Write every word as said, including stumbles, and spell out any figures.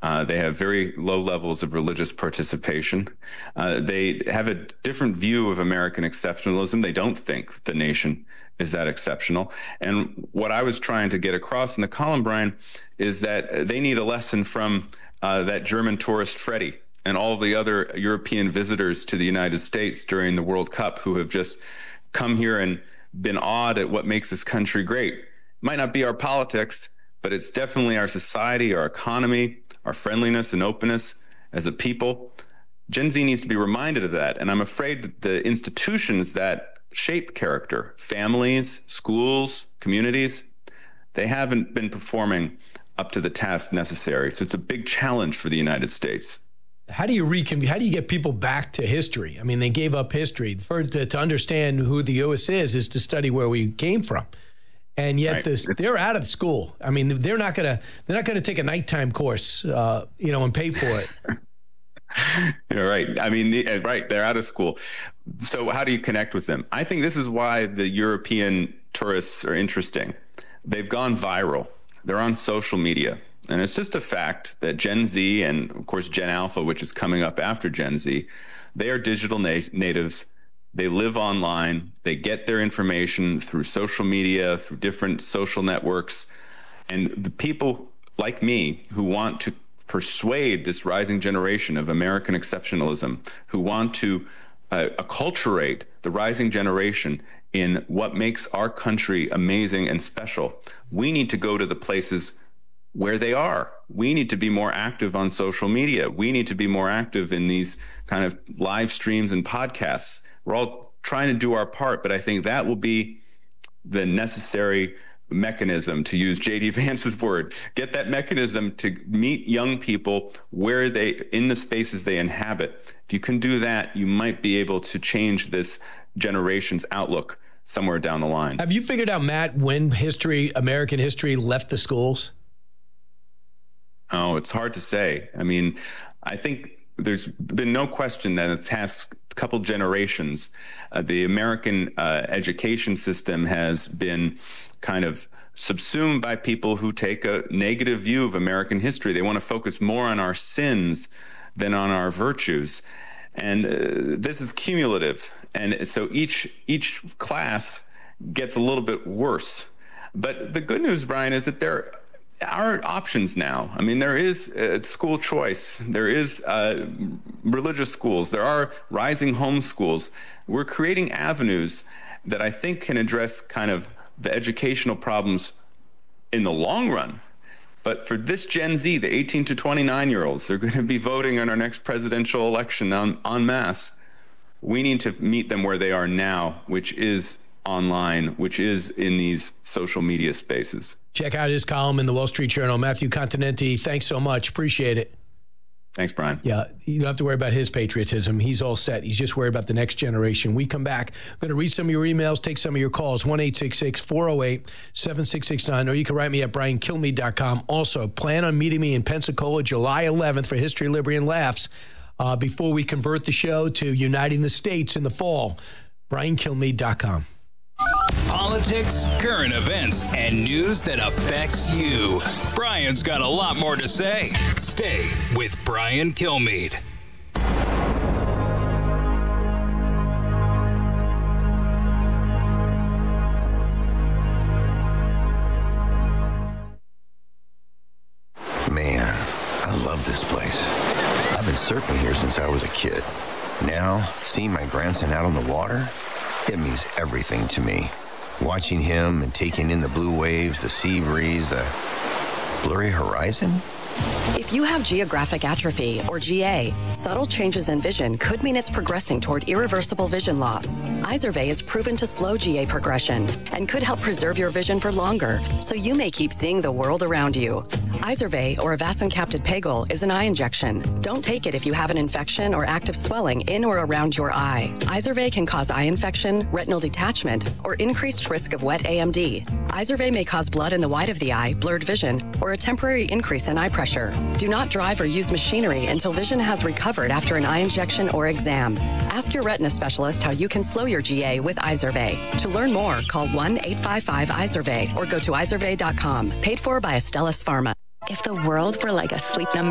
Uh, they have very low levels of religious participation. Uh, they have a different view of American exceptionalism. They don't think the nation is that exceptional. And what I was trying to get across in the column, Brian, is that they need a lesson from uh, that German tourist Freddie and all the other European visitors to the United States during the World Cup who have just come here and been awed at what makes this country great. Might not be our politics, but it's definitely our society, our economy, our friendliness and openness as a people. Gen Z needs to be reminded of that. And I'm afraid that the institutions that shape character, families, schools, communities, they haven't been performing up to the task necessary. So it's a big challenge for the United States. How do you recon- How do you get people back to history? I mean, they gave up history. First, to, to understand who the U S is, is to study where we came from. And yet right. this, they're out of school. I mean, they're not gonna they're not gonna take a nighttime course, uh, you know, and pay for it. You're right. I mean, the, right. They're out of school. So how do you connect with them? I think this is why the European tourists are interesting. They've gone viral. They're on social media. And it's just a fact that Gen Z and, of course, Gen Alpha, which is coming up after Gen Z, they are digital na- natives. They live online. They get their information through social media, through different social networks. And the people like me who want to persuade this rising generation of American exceptionalism, who want to uh, acculturate the rising generation in what makes our country amazing and special, we need to go to the places where they are. We need to be more active on social media. We need to be more active in these kind of live streams and podcasts. We're all trying to do our part, but I think that will be the necessary mechanism, to use J D Vance's word, get that mechanism to meet young people where they, in the spaces they inhabit. If you can do that, you might be able to change this generation's outlook somewhere down the line. Have you figured out, Matt, when history, American history left the schools? Oh, it's hard to say. I mean, I think there's been no question that in the past couple generations, uh, the American uh, education system has been kind of subsumed by people who take a negative view of American history. They want to focus more on our sins than on our virtues. And uh, this is cumulative. And so each each class gets a little bit worse. But the good news, Brian, is that there are options now. I mean, there is uh, school choice. There is uh, religious schools. There are rising home schools. We're creating avenues that I think can address kind of the educational problems in the long run. But for this Gen Z, the eighteen to twenty-nine year olds, they're going to be voting in our next presidential election en, en masse. We need to meet them where they are now, which is online, which is in these social media spaces. Check out his column in the Wall Street Journal. Matthew Continenti, thanks so much. Appreciate it. Thanks, Brian. Yeah, you don't have to worry about his patriotism. He's all set. He's just worried about the next generation. We come back. I'm going to read some of your emails, take some of your calls, one eight six six, four oh eight, seven six six nine, or you can write me at brian kilmeade dot com. Also, plan on meeting me in Pensacola July eleventh for History, Liberty, and Laughs uh, before we convert the show to Uniting the States in the fall. brian kilmeade dot com. Politics, current events, and news that affects you. Brian's got a lot more to say. Stay with Brian Kilmeade. Man, I love this place. I've been surfing here since I was a kid. Now, seeing my grandson out on the water, it means everything to me. Watching him and taking in the blue waves, the sea breeze, the blurry horizon. If you have geographic atrophy, or G A, subtle changes in vision could mean it's progressing toward irreversible vision loss. Izervay is proven to slow G A progression and could help preserve your vision for longer, so you may keep seeing the world around you. Izervay, or avacincaptad pegol, is an eye injection. Don't take it if you have an infection or active swelling in or around your eye. Izervay can cause eye infection, retinal detachment, or increased risk of wet A M D. Izervay may cause blood in the white of the eye, blurred vision, or a temporary increase in eye pressure. Do not drive or use machinery until vision has recovered after an eye injection or exam. Ask your retina specialist how you can slow your G A with Izervay. To learn more, call one eight five five Izervay or go to izervay dot com. Paid for by Astellas Pharma. If the world were like a sleep number